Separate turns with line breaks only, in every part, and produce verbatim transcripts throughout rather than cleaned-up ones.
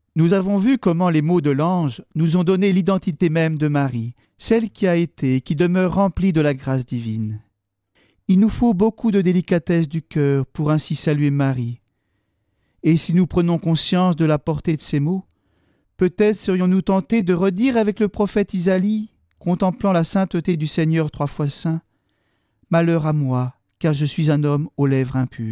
Nous avons vu comment les mots de l'ange nous ont donné l'identité même de Marie, celle qui a été et qui demeure remplie de la grâce divine. Il nous faut beaucoup de délicatesse du cœur pour ainsi saluer Marie. Et si nous prenons conscience de la portée de ces mots, peut-être serions-nous tentés de redire avec le prophète Isaïe, contemplant la sainteté du Seigneur trois fois saint, « Malheur à moi, car je suis un homme aux lèvres impures. »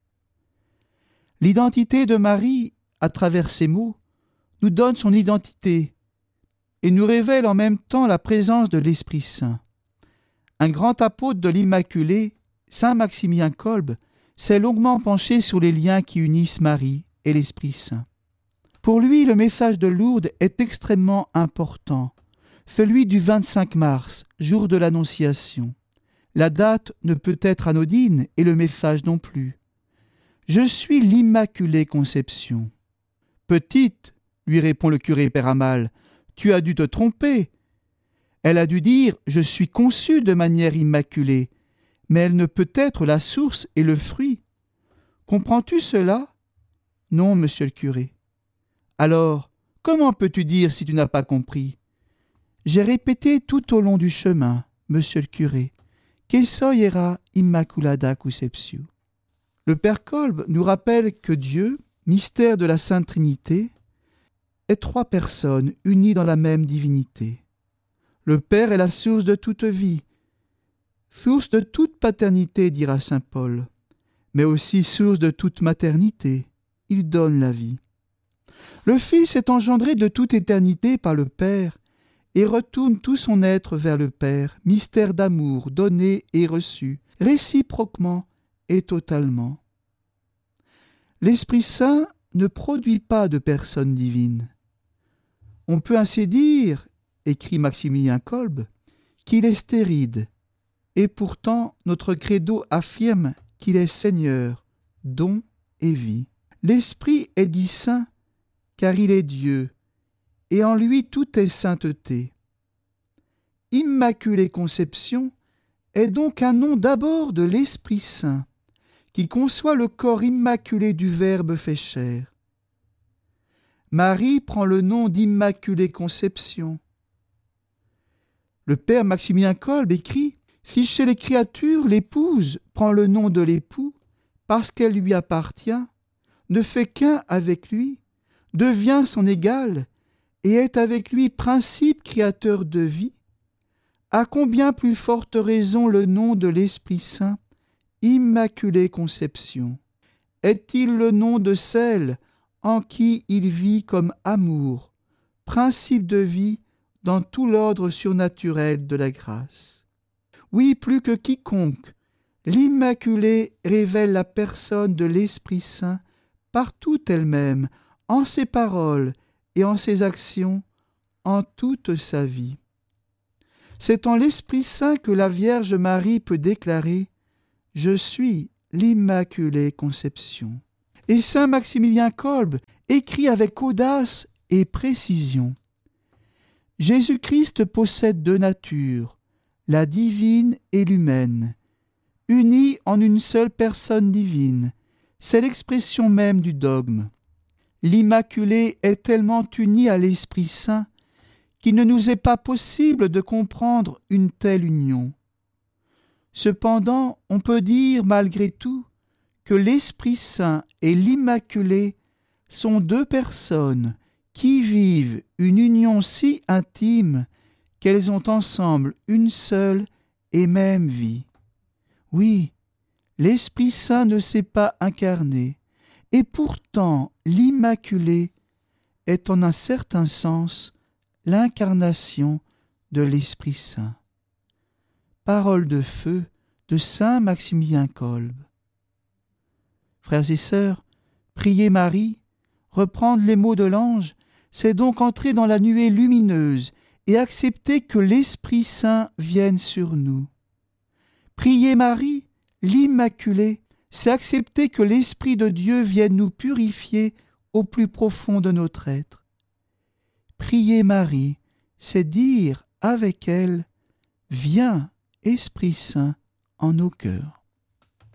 L'identité de Marie, à travers ces mots, nous donne son identité et nous révèle en même temps la présence de l'Esprit Saint. Un grand apôtre de l'Immaculée, saint Maximilien Kolbe, s'est longuement penché sur les liens qui unissent Marie et l'Esprit Saint. Pour lui, le message de Lourdes est extrêmement important, celui du vingt-cinq mars, jour de l'Annonciation. La date ne peut être anodine et le message non plus. « Je suis l'Immaculée Conception. » « Petite, lui répond le curé Péramal, tu as dû te tromper. » Elle a dû dire « Je suis conçue de manière immaculée », mais elle ne peut être la source et le fruit. Comprends-tu cela ? Non, monsieur le curé. Alors, comment peux-tu dire si tu n'as pas compris ? J'ai répété tout au long du chemin, monsieur le curé, que soy era immaculada conceptio. Le Père Kolbe nous rappelle que Dieu, mystère de la Sainte Trinité, est trois personnes unies dans la même divinité. Le Père est la source de toute vie, source de toute paternité, dira saint Paul, mais aussi source de toute maternité. Il donne la vie. Le Fils est engendré de toute éternité par le Père et retourne tout son être vers le Père, mystère d'amour donné et reçu, réciproquement et totalement. L'Esprit Saint ne produit pas de personne divine. On peut ainsi dire, écrit Maximilien Kolbe, qu'il est stérile, et pourtant notre credo affirme qu'il est Seigneur, don et vie. L'Esprit est dit saint, car il est Dieu, et en lui tout est sainteté. Immaculée Conception est donc un nom d'abord de l'Esprit Saint, qui conçoit le corps immaculé du Verbe fait chair. Marie prend le nom d'Immaculée Conception. Le Père Maximilien Kolbe écrit « Si chez les créatures l'épouse prend le nom de l'époux, parce qu'elle lui appartient, ne fait qu'un avec lui, devient son égal et est avec lui principe créateur de vie, à combien plus forte raison le nom de l'Esprit Saint, Immaculée Conception. Est-il le nom de celle en qui il vit comme amour, principe de vie dans tout l'ordre surnaturel de la grâce. Oui, plus que quiconque, l'Immaculée révèle la personne de l'Esprit Saint partout elle-même, en ses paroles et en ses actions, en toute sa vie. C'est en l'Esprit Saint que la Vierge Marie peut déclarer « Je suis l'Immaculée Conception ». Et saint Maximilien Kolbe écrit avec audace et précision « Jésus-Christ possède deux natures, la divine et l'humaine, unies en une seule personne divine. C'est l'expression même du dogme. L'Immaculée est tellement unie à l'Esprit Saint qu'il ne nous est pas possible de comprendre une telle union. Cependant, on peut dire malgré tout que l'Esprit Saint et l'Immaculée sont deux personnes qui vivent une union si intime qu'elles ont ensemble une seule et même vie. Oui, l'Esprit Saint ne s'est pas incarné, et pourtant l'Immaculée est en un certain sens l'incarnation de l'Esprit Saint. Parole de feu de saint Maximilien Kolbe. Frères et sœurs, prier Marie, reprendre les mots de l'ange, c'est donc entrer dans la nuée lumineuse et accepter que l'Esprit Saint vienne sur nous. Prier Marie, l'Immaculée, c'est accepter que l'Esprit de Dieu vienne nous purifier au plus profond de notre être. Prier Marie, c'est dire avec elle « Viens, Esprit Saint, en nos cœurs ».